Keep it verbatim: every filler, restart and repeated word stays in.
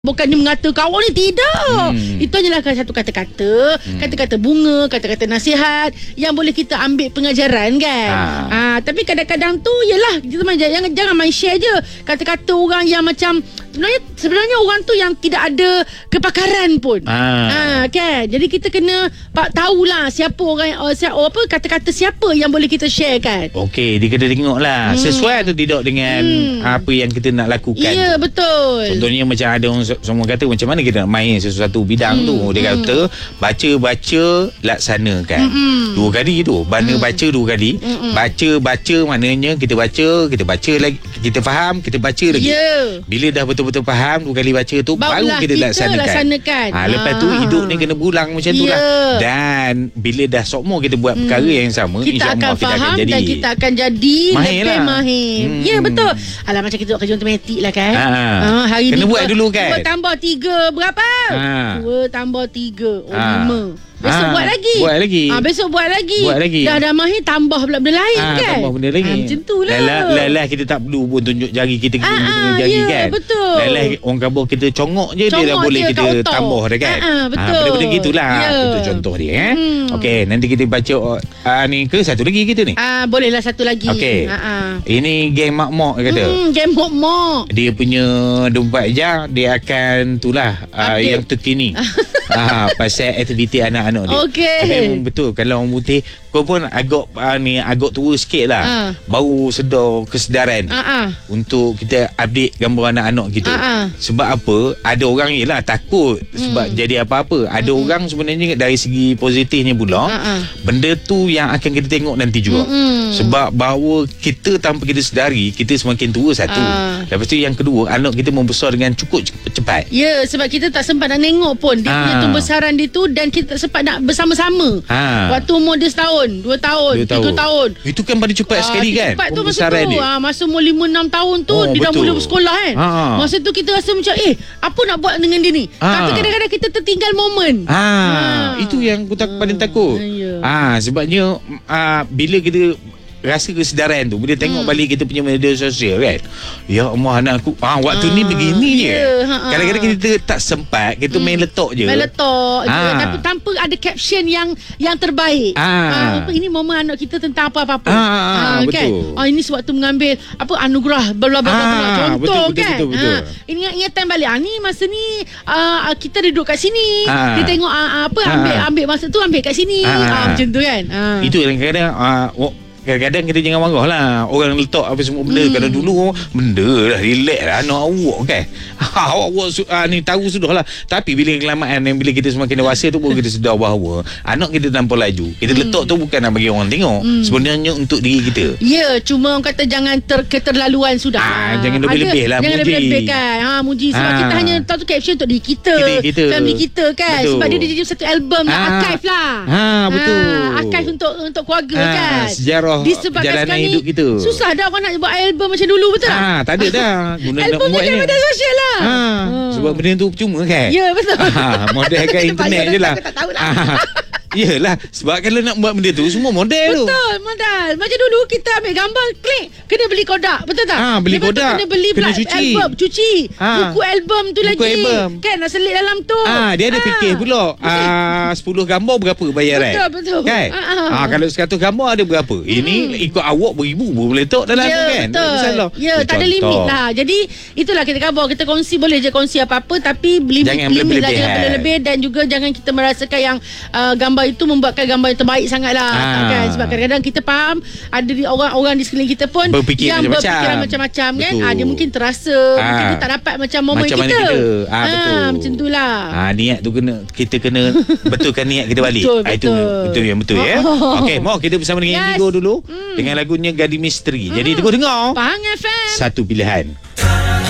Bukannya mengatakan awak ni tidak. Hmm. Itu hanyalah satu kata-kata, hmm. kata-kata bunga, kata-kata nasihat yang boleh kita ambil pengajaran kan. Ha. Ha, tapi kadang-kadang tu yalah kita main, jangan jangan main share je kata-kata orang yang macam sebenarnya sebenarnya orang tu yang tidak ada kepakaran pun. Ha, ha kan. Jadi kita kena pak tahulah siapa orang uh, siapa, apa kata-kata siapa yang boleh kita share kan. Okey, dia kena tengoklah hmm. sesuai atau tidak dengan hmm. apa yang kita nak lakukan. Ya, betul. Contohnya macam ada orang semua kata macam mana kita nak main sesuatu bidang hmm. tu. Dia kata baca-baca laksanakan. Hmm. Dua kali tu. Mana hmm. baca dua kali. Hmm. Baca-baca maknanya kita baca, kita baca lagi, kita faham, kita baca lagi. Yeah. Bila dah betul-betul faham dua kali baca tu, barulah baru kita, kita laksanakan. laksanakan. Ha, lepas tu hidup ni kena berulang macam tu yeah. lah. Dan bila dah sokmo kita buat hmm. perkara yang sama, insya-Allah kita akan jadi. Dan kita akan jadi mahir lebih lah. mahir. Hmm. Ya betul. Alah macam kita buat kerja matematik lah kan. Ha. Ha, hari kena ni buat dulu kan. Dua tambah tiga berapa? Ha. Dua tambah tiga. Oh ha. lima. Besok ha, buat lagi. Buat lagi. Ah ha, besok buat lagi. Buat lagi. Dah dah mahir tambah pula benda lain ha, kan. Tambah benda lain. Ha, macam tulah. Lelah lelah kita tak perlu pun tunjuk jari kita kita ha, tunjuk jari ya, kan. Betul. Lelah orang kampung kita congok je congok dia dah boleh kita tambah dah kan. Ha, betul. Ha, benda-benda gitulah. Ya. Itu contoh dia eh. Hmm. Okey, nanti kita baca uh, ni ke satu lagi kita ni. Ah ha, bolehlah satu lagi. Okey. Ha, ha. Ini game mak-mak kata. Hmm, game mak-mak. Dia punya dua puluh empat jam dia akan itulah uh, yang terkini. Ah, pasal aktiviti anak-anak dia. Okey. Memang betul kalau orang putih kau pun agak uh, ni agak tua sikit lah. Uh. Baru sedar kesedaran uh-uh. untuk kita update gambar anak-anak kita. Uh-uh. Sebab apa? Ada orang ialah takut hmm. sebab jadi apa-apa. Ada hmm. orang sebenarnya dari segi positifnya pula, uh-uh. benda tu yang akan kita tengok nanti juga. Hmm. Sebab bahawa kita tanpa kita sedari, kita semakin tua satu. Uh. Lepas tu yang kedua, anak kita membesar dengan cukup cepat. Ya, sebab kita tak sempat nak tengok pun dia uh. punya pembesaran dia tu, dan kita tak sempat nak bersama-sama. Ha. Waktu umur dia setahun, dua tahun, tiga tahun. Itu kan paling cepat uh, sekali kan. Cepat tu masa tu. Ha, masa umur lima enam tahun tu, oh, dia betul. dah mula bersekolah kan. Ha. Masa tu kita rasa macam eh, apa nak buat dengan dia ni? Ha. Tapi kadang-kadang kita tertinggal momen. Ha. Ha. Itu yang aku tak, paling takut. Ha, ya. ha sebabnya uh, bila kita rasa kesedaran tu bila tengok hmm. balik kita punya media sosial kan, ya Allah anak aku ah waktu ah, ni begini je yeah, ha, kadang-kadang kita tak sempat kita hmm. main letak je main letak je ah. tapi tanpa ada caption yang yang terbaik. ah. ah, ini momen anak kita tentang apa-apa. ah, ah, kan betul. Ah, ini sewaktu mengambil apa anugerah bla bla bla ah, contoh betul, kan betul, betul, betul. Ah, ini ingatan balik ah, ni masa ni ah, kita duduk kat sini ah. dia tengok ah, apa ambil ah. ambil masa tu ambil kat sini ah. Ah, macam tu kan. ah. Itu kadang-kadang ah, kadang-kadang kita jangan marah lah orang letak apa semua benda. hmm. Kalau dulu benda lah relax lah anak awak kan. Awak uh, ni tahu sudah lah. Tapi bila kelamaan yang bila kita semakin dewasa tu baru kita sedar bahawa anak kita tanpa laju kita hmm. letak tu bukan nak bagi orang tengok. hmm. Sebenarnya untuk diri kita. Ya, cuma orang kata jangan ter- keterlaluan sudah. ha, Jangan lebih-lebih lah jangan muji. lebih-lebih kan. ha, Muji sebab ha. kita hanya tahu tu caption untuk diri kita, kita. Family kita kan. Betul. Sebab dia jadi satu album ha. archive lah. ha, Betul ha, archive untuk untuk keluarga ha. kan. Sejarah perjalanan hidup kita. Susah dah orang nak buat album macam dulu, betul tak? Ha, tak ada dah. Guna album dekat media sosial lah. Ha, hmm. Sebab benda tu percuma kan? Ya, betul. Ha, model kat internet je lah. Tak tahu lah. Ha. Yelah, sebab kalau nak buat benda tu semua model betul, tu. Betul, modal. Macam dulu kita ambil gambar, klik, kena beli kodak, betul tak? Ha, beli lepas kodak. Kena beli kena cuci. album, cuci. Ha. Buku album tu Buku lagi. Album. Kan nak selit dalam tu. Ha, dia ada ha. fikir pula. Ah, sepuluh gambar berapa bayaran? Betul, betul. Kan? Ha, ha. ha kalau seratus gambar ada berapa? Hmm. Ini ikut awak beribu boleh letak dalam ya, tu kan? Betul. Ya, tak ada limit lah. Jadi itulah kita khabar, kita kongsi boleh je kongsi apa-apa, tapi limit, jangan limit lah, jangan berlebih, dan juga jangan kita merasakan yang uh, gambar itu membuatkan gambar yang terbaik sangatlah. Ha. Kan? Sebab kadang-kadang kita faham ada di orang-orang di sekeliling kita pun berfikir yang macam-macam. berfikiran macam-macam kan. Ha, dia mungkin terasa ha. mungkin dia tak dapat macam momen macam kita. kita. Ha, ha, betul. Macam itulah. Ha, niat tu kena kita kena betulkan niat kita balik. Betul, ha, itu betul. itu yang betul oh. ya. Okey, mau kita bersama dengan yes. Indigo dulu hmm. dengan lagunya Gadis Misteri. Hmm. Jadi tunggu dengar. Pahang F M. Satu pilihan.